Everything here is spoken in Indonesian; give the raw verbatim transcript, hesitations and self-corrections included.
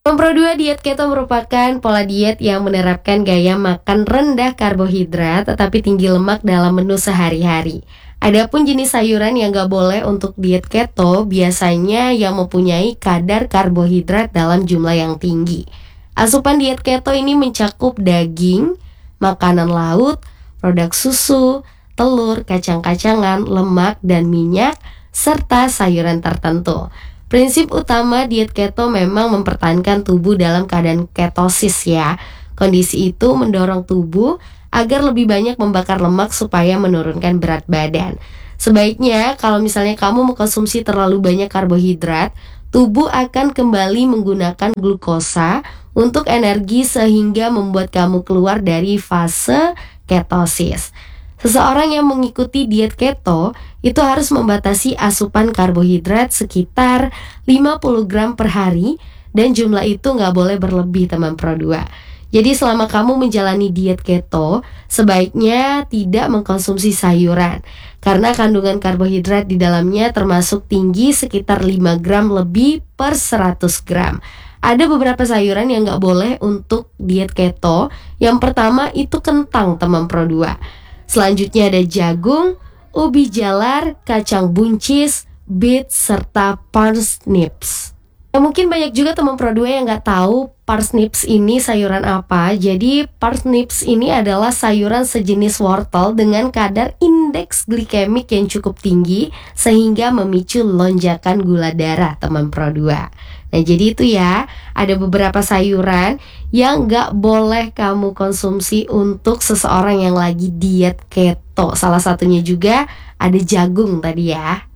Nomor dua, diet keto merupakan pola diet yang menerapkan gaya makan rendah karbohidrat tetapi tinggi lemak dalam menu sehari-hari. Adapun jenis sayuran yang gak boleh untuk diet keto biasanya yang mempunyai kadar karbohidrat dalam jumlah yang tinggi. Asupan diet keto ini mencakup daging, makanan laut, produk susu, telur, kacang-kacangan, lemak, dan minyak, serta sayuran tertentu. Prinsip utama diet keto memang mempertahankan tubuh dalam keadaan ketosis ya. Kondisi itu mendorong tubuh agar lebih banyak membakar lemak supaya menurunkan berat badan. Sebaiknya kalau misalnya kamu mengkonsumsi terlalu banyak karbohidrat, tubuh akan kembali menggunakan glukosa untuk energi sehingga membuat kamu keluar dari fase ketosis. Seseorang yang mengikuti diet keto itu harus membatasi asupan karbohidrat sekitar lima puluh gram per hari dan jumlah itu nggak boleh berlebih teman Pro dua. Jadi selama kamu menjalani diet keto, sebaiknya tidak mengkonsumsi sayuran karena kandungan karbohidrat di dalamnya termasuk tinggi sekitar lima gram lebih per seratus gram. Ada beberapa sayuran yang nggak boleh untuk diet keto. Yang pertama itu kentang teman Pro dua. Selanjutnya ada jagung, ubi jalar, kacang buncis, beet, serta parsnips. Nah, mungkin banyak juga teman Pro dua yang nggak tahu parsnips ini sayuran apa. Jadi parsnips ini adalah sayuran sejenis wortel dengan kadar indeks glikemik yang cukup tinggi sehingga memicu lonjakan gula darah teman Pro dua. Nah jadi itu ya, ada beberapa sayuran yang gak boleh kamu konsumsi untuk seseorang yang lagi diet keto. Salah satunya juga ada jagung tadi ya.